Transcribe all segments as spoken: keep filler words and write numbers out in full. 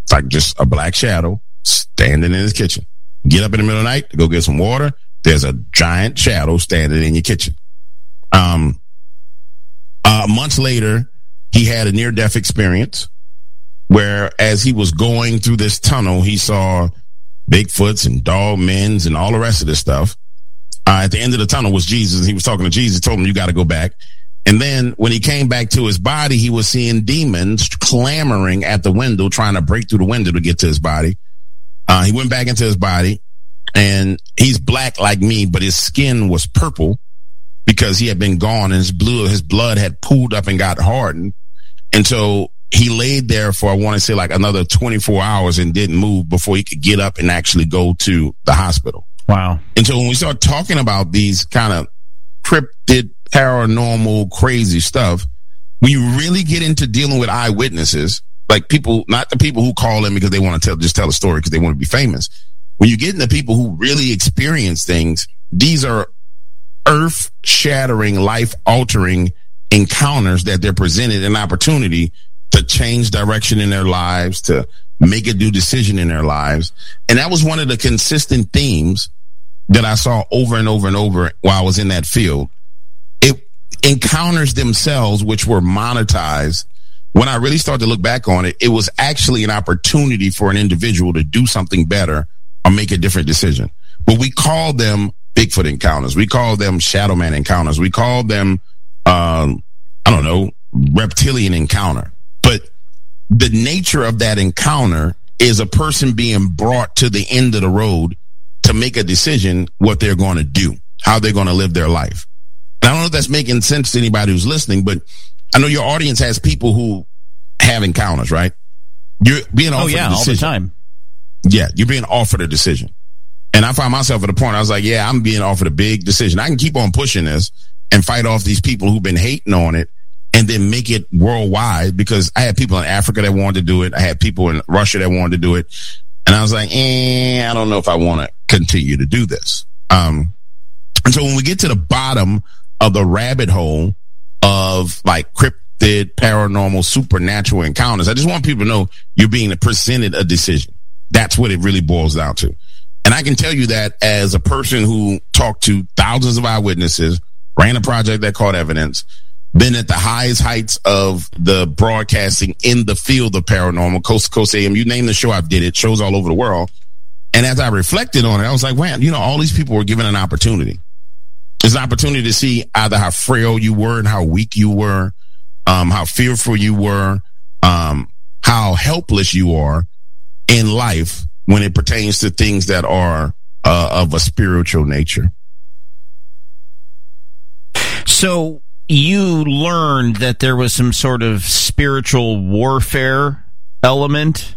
It's like just a black shadow standing in his kitchen. Get up in the middle of the night to go get some water. There's a giant shadow standing in your kitchen. Um, uh, months later, he had a near-death experience where as he was going through this tunnel, he saw Bigfoots and dog men's and all the rest of this stuff. Uh, at the end of the tunnel was Jesus. He was talking to Jesus, told him, you got to go back. And then when he came back to his body, he was seeing demons clamoring at the window, trying to break through the window to get to his body. Uh, he went back into his body, and he's black like me, but his skin was purple because he had been gone, and his blue, his blood had pooled up and got hardened. And so he laid there for, I want to say, like another twenty-four hours and didn't move before he could get up and actually go to the hospital. Wow. And so when we start talking about these kind of cryptid, paranormal, crazy stuff, when you really get into dealing with eyewitnesses, like people, not the people who call in because they want to tell, just tell a story because they want to be famous. When you get into people who really experience things, these are earth-shattering, life-altering encounters that they're presented an opportunity to change direction in their lives, to make a new decision in their lives. And that was one of the consistent themes that I saw over and over and over while I was in that field. It encounters themselves, which were monetized. When I really started to look back on it, it was actually an opportunity for an individual to do something better or make a different decision. But we call them Bigfoot encounters. We call them Shadow Man encounters. We call them, um, I don't know, reptilian encounter. But the nature of that encounter is a person being brought to the end of the road to make a decision what they're going to do, how they're going to live their life. And I don't know if that's making sense to anybody who's listening, but I know your audience has people who have encounters, right? You're being offered oh, yeah, a decision. all the time. Yeah, you're being offered a decision. And I find myself at a point, I was like, yeah, I'm being offered a big decision. I can keep on pushing this and fight off these people who've been hating on it and then make it worldwide, because I had people in Africa that wanted to do it. I had people in Russia that wanted to do it. And I was like, eh, I don't know if I want to continue to do this. Um, and so when we get to the bottom of the rabbit hole of like cryptid, paranormal, supernatural encounters, I just want people to know you're being presented a decision. That's what it really boils down to. And I can tell you that as a person who talked to thousands of eyewitnesses, ran a project that caught evidence, been at the highest heights of the broadcasting in the field of paranormal, Coast to Coast A M, you name the show, I've did it, shows all over the world. And as I reflected on it, I was like, man, you know, all these people were given an opportunity. It's an opportunity to see either how frail you were and how weak you were, um, how fearful you were, um, how helpless you are in life when it pertains to things that are uh, of a spiritual nature. So you learned that there was some sort of spiritual warfare element?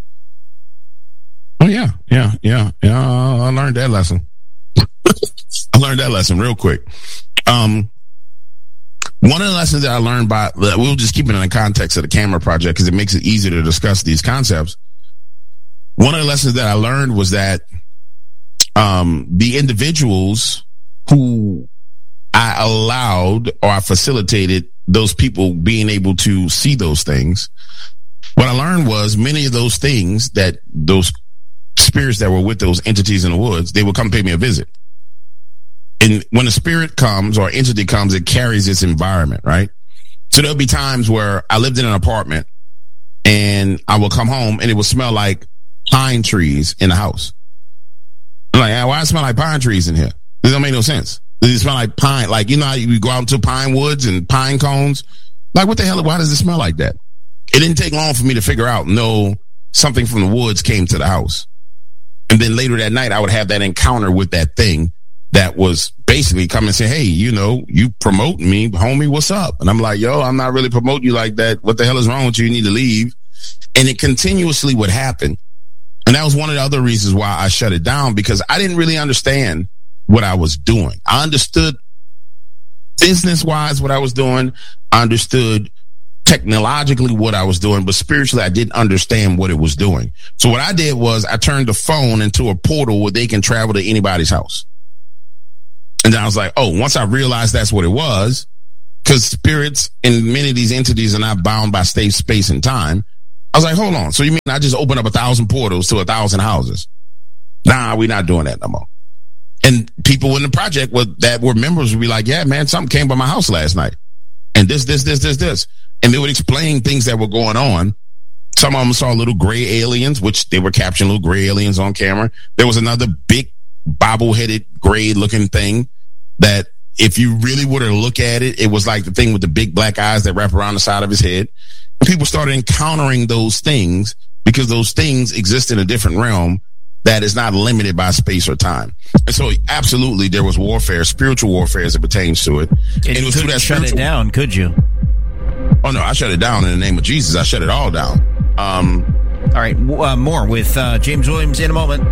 Oh, yeah, yeah, yeah, yeah. I learned that lesson. I learned that lesson real quick. Um, one of the lessons that I learned by, we'll just keep it in the context of the camera project because it makes it easier to discuss these concepts. One of the lessons that I learned was that um, the individuals who I allowed or I facilitated those people being able to see those things, what I learned was many of those things that those spirits that were with those entities in the woods, they would come pay me a visit. And when a spirit comes or entity comes, it carries its environment, right? So there'll be times where I lived in an apartment and I would come home and it would smell like pine trees in the house. I'm like, why does it smell like pine trees in here? This don't make no sense. Does it smell like pine? Like, you know how you go out into pine woods and pine cones? Like, what the hell? Why does it smell like that? It didn't take long for me to figure out, no, something from the woods came to the house. And then later that night, I would have that encounter with that thing that was basically come and say, hey, you know, you promoting me, homie, what's up? And I'm like, yo, I'm not really promoting you like that. What the hell is wrong with you? You need to leave. And it continuously would happen. And that was one of the other reasons why I shut it down, because I didn't really understand what I was doing. I understood business-wise what I was doing. I understood technologically what I was doing, but spiritually I didn't understand what it was doing. So what I did was I turned the phone into a portal where they can travel to anybody's house. And then I was like, oh, once I realized that's what it was, because spirits and many of these entities are not bound by state, space, and time, I was like, hold on. So you mean I just open up a thousand portals to a thousand houses? Nah, we're not doing that no more. And people in the project were, that were members would be like, yeah, man, something came by my house last night. And this, this, this, this, this. And they would explain things that were going on. Some of them saw little gray aliens, which they were capturing little gray aliens on camera. There was another big bobble-headed gray looking thing that if you really were to look at it, it was like the thing with the big black eyes that wrap around the side of his head. And people started encountering those things because those things exist in a different realm that is not limited by space or time. And so absolutely there was warfare, spiritual warfare as it pertains to it. And, and it was you couldn't shut it down, could you? Oh no, I shut it down in the name of Jesus. I shut it all down. Um, all right, uh, more with uh, James Williams in a moment.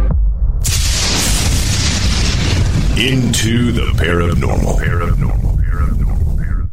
Into the paranormal. Paranormal. Paranormal.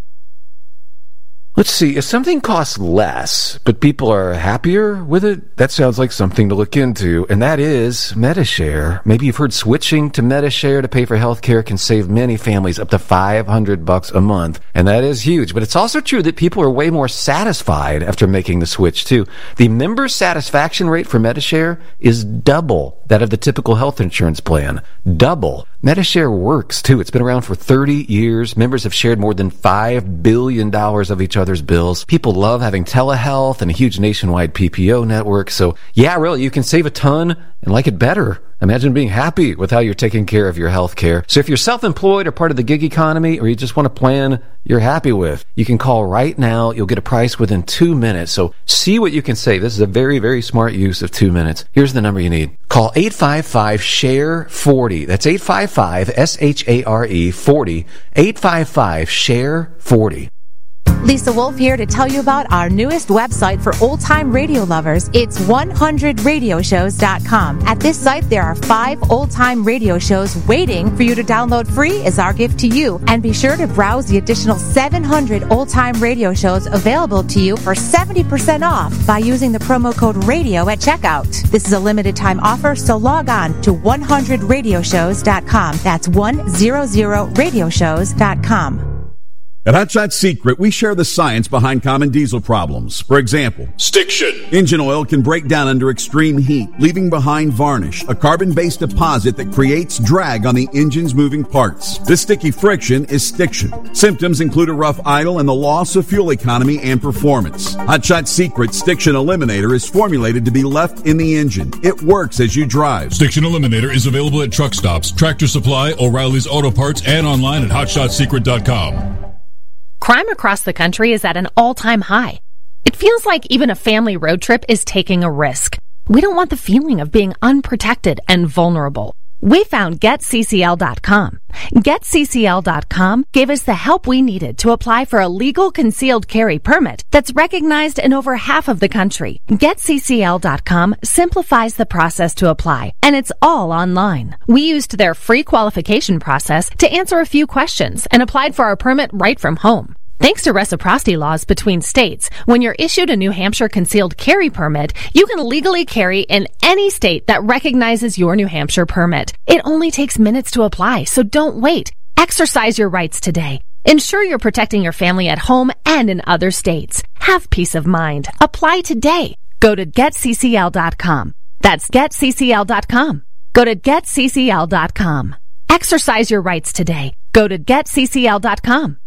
Let's see, if something costs less, but people are happier with it, that sounds like something to look into, and that is Medi-Share. Maybe you've heard switching to Medi-Share to pay for healthcare can save many families up to five hundred bucks a month, and that is huge. But it's also true that people are way more satisfied after making the switch, too. The member satisfaction rate for Medi-Share is double that of the typical health insurance plan. Double. Medi-Share works, too. It's been around for thirty years. Members have shared more than five billion dollars of each other's bills. People love having telehealth and a huge nationwide P P O network. So, yeah, really, you can save a ton and like it better. Imagine being happy with how you're taking care of your health care. So if you're self-employed or part of the gig economy, or you just want a plan you're happy with, you can call right now. You'll get a price within two minutes. So see what you can save. This is a very, very smart use of two minutes. Here's the number you need. Call eight five five, S H A R E, forty. That's eight five five, S H A R E, forty. eight five five, S H A R E, forty. Lisa Wolf here to tell you about our newest website for old-time radio lovers. It's one hundred radio shows dot com. At this site, there are five old-time radio shows waiting for you to download free as our gift to you. And be sure to browse the additional seven hundred old-time radio shows available to you for seventy percent off by using the promo code RADIO at checkout. This is a limited-time offer, so log on to one hundred radio shows dot com. That's one hundred radio shows dot com. At Hot Shot Secret, we share the science behind common diesel problems. For example, stiction. Engine oil can break down under extreme heat, leaving behind varnish, a carbon-based deposit that creates drag on the engine's moving parts. This sticky friction is stiction. Symptoms include a rough idle and the loss of fuel economy and performance. Hot Shot Secret Stiction Eliminator is formulated to be left in the engine. It works as you drive. Stiction Eliminator is available at truck stops, Tractor Supply, O'Reilly's Auto Parts, and online at hot shot secret dot com. Crime across the country is at an all-time high. It feels like even a family road trip is taking a risk. We don't want the feeling of being unprotected and vulnerable. We found Get C C L dot com. Get C C L dot com gave us the help we needed to apply for a legal concealed carry permit that's recognized in over half of the country. Get C C L dot com simplifies the process to apply, and it's all online. We used their free qualification process to answer a few questions and applied for our permit right from home. Thanks to reciprocity laws between states, when you're issued a New Hampshire concealed carry permit, you can legally carry in any state that recognizes your New Hampshire permit. It only takes minutes to apply, so don't wait. Exercise your rights today. Ensure you're protecting your family at home and in other states. Have peace of mind. Apply today. Go to Get C C L dot com. That's Get C C L dot com. Go to Get C C L dot com. Exercise your rights today. Go to Get C C L dot com.